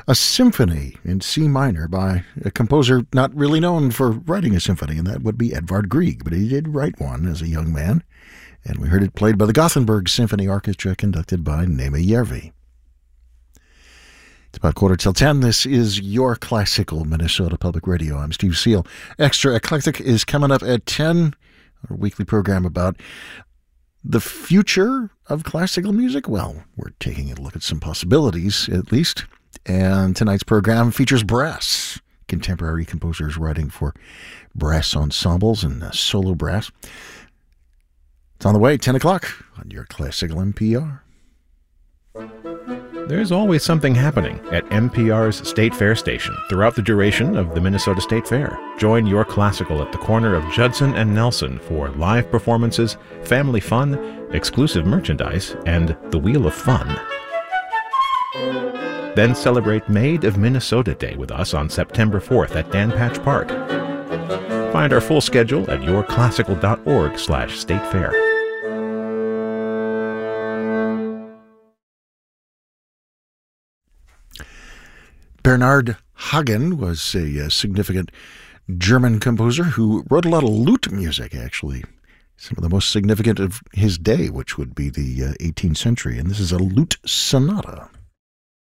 a symphony in C minor by a composer not really known for writing a symphony, and that would be Edvard Grieg, but he did write one as a young man, and we heard it played by the Gothenburg Symphony Orchestra, conducted by Nema Järvi. It's about 9:45. This is your classical Minnesota Public Radio. I'm Steve Seal. Extra Eclectic is coming up at 10, our weekly program about the future of classical music. Well, we're taking a look at some possibilities, at least. And tonight's program features brass, contemporary composers writing for brass ensembles and solo brass. It's on the way, 10 o'clock on your classical NPR. There's always something happening at NPR's State Fair station throughout the duration of the Minnesota State Fair. Join Your Classical at the corner of Judson and Nelson for live performances, family fun, exclusive merchandise, and the Wheel of Fun. Then celebrate Maid of Minnesota Day with us on September 4th at Dan Patch Park. Find our full schedule at yourclassical.org/statefair. Bernhard Hagen was a significant German composer who wrote a lot of lute music, actually. Some of the most significant of his day, which would be the 18th century. And this is a lute sonata.